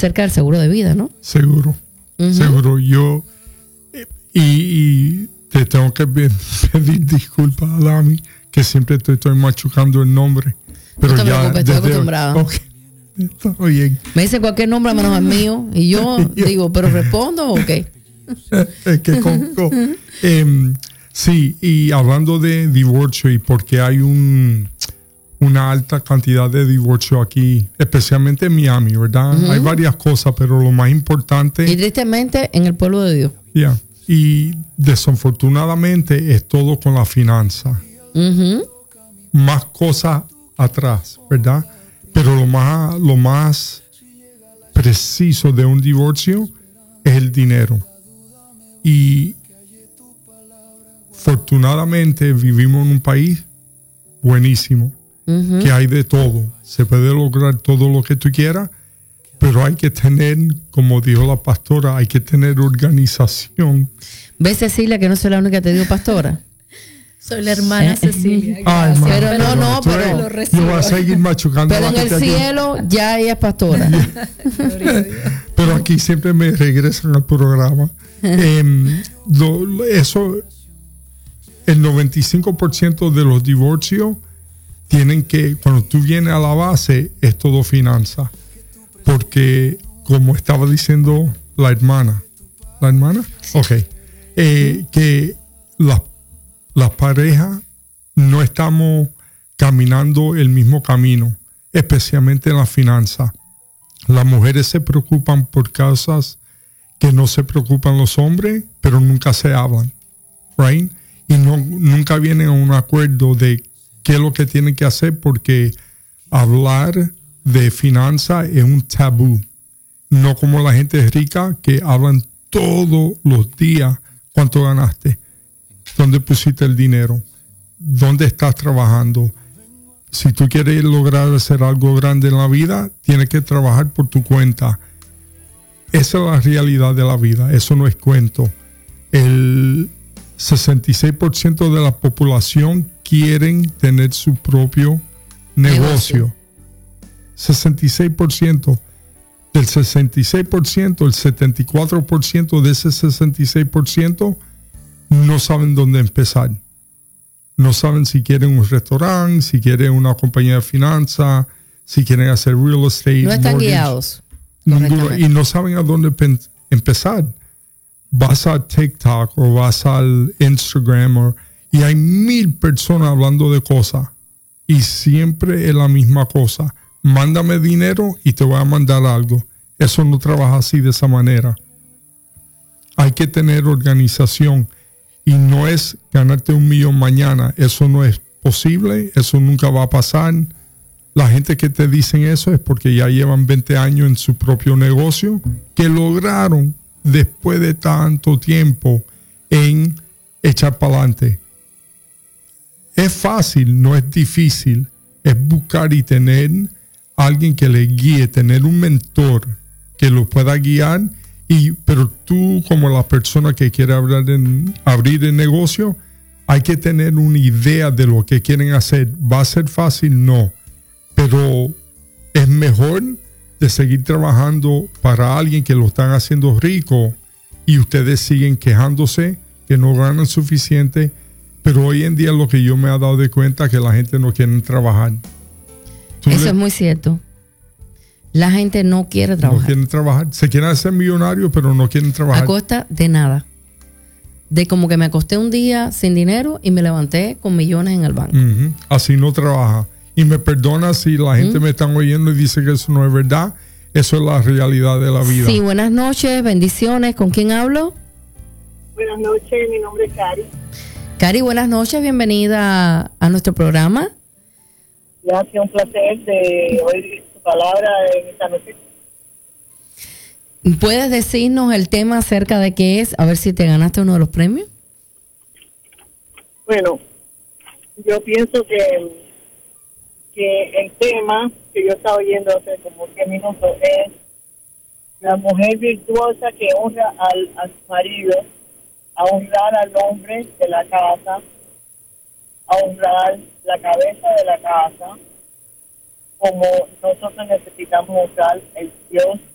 acerca del seguro de vida, ¿no? Seguro. Seguro. Yo, y te tengo que pedir disculpas, Adami, que siempre te estoy machucando el nombre. Pero no te ya preocupes, estoy acostumbrada. Okay. Está bien. Me dice cualquier nombre menos el mío y yo digo, ¿pero respondo o qué? Es que sí, y hablando de divorcio y porque hay una alta cantidad de divorcio aquí, especialmente en Miami, ¿verdad? Hay varias cosas, pero lo más importante... Y tristemente en el pueblo de Dios. Yeah. Y desafortunadamente es todo con la finanza. Más cosas atrás, ¿verdad? Pero lo más preciso de un divorcio es el dinero. Y afortunadamente vivimos en un país buenísimo, que hay de todo. Se puede lograr todo lo que tú quieras, pero hay que tener, como dijo la pastora, hay que tener organización. ¿Ves, Cecilia, que no soy la única que te digo pastora? Soy la hermana Cecilia. Ay, pero yo voy a seguir machucando. Pero en el cielo ya ella es pastora. Pero aquí siempre me regresan al programa. Eso, el 95% de los divorcios tienen que, cuando tú vienes a la base, es todo finanza. Porque, como estaba diciendo la hermana, sí. Okay, que las parejas no estamos caminando el mismo camino, especialmente en la finanza. Las mujeres se preocupan por cosas que no se preocupan los hombres, pero nunca se hablan, right? Y nunca vienen a un acuerdo de qué es lo que tienen que hacer, porque hablar de finanzas es un tabú. No como la gente rica que hablan todos los días cuánto ganaste, dónde pusiste el dinero, dónde estás trabajando. Si tú quieres lograr hacer algo grande en la vida, tienes que trabajar por tu cuenta. Esa es la realidad de la vida, eso no es cuento. El 66% de la población quieren tener su propio negocio. 66%. Del 66%, el 74% de ese 66% no saben dónde empezar. No saben si quieren un restaurante, si quieren una compañía de finanzas, si quieren hacer real estate. No están guiados. Y no saben a dónde empezar. Vas a TikTok o vas al Instagram y hay 1000 personas hablando de cosas. Y siempre es la misma cosa. Mándame dinero y te voy a mandar algo. Eso no trabaja así, de esa manera. Hay que tener organización. Y no es ganarte $1 millón mañana. Eso no es posible. Eso nunca va a pasar. La gente que te dicen eso es porque ya llevan 20 años en su propio negocio, que lograron después de tanto tiempo en echar para adelante. Es fácil, no es difícil. Es buscar y tener alguien que le guíe, tener un mentor que lo pueda guiar. Pero tú, como la persona que quiere abrir el negocio, hay que tener una idea de lo que quieren hacer. ¿Va a ser fácil? No. Pero es mejor de seguir trabajando para alguien que lo están haciendo rico y ustedes siguen quejándose que no ganan suficiente. Pero hoy en día lo que yo me he dado de cuenta es que la gente no quiere trabajar. Eso es muy cierto. La gente no quiere trabajar. No quieren trabajar. Se quieren hacer millonarios, pero no quieren trabajar. A costa de nada. De como que me acosté un día sin dinero y me levanté con millones en el banco. Así no trabaja. Y me perdona si la gente me está oyendo y dice que eso no es verdad. Eso es la realidad de la vida. Sí, buenas noches, bendiciones. ¿Con quién hablo? Buenas noches, mi nombre es Cari. Cari, buenas noches, bienvenida a nuestro programa. Gracias, un placer de oír tu palabra en esta noche. ¿Puedes decirnos el tema acerca de qué es? A ver si te ganaste uno de los premios. Bueno, yo pienso que el tema que yo estaba oyendo hace como 10 minutos es la mujer virtuosa que honra a su marido, a honrar al hombre de la casa, a honrar la cabeza de la casa, como nosotros necesitamos honrar el Dios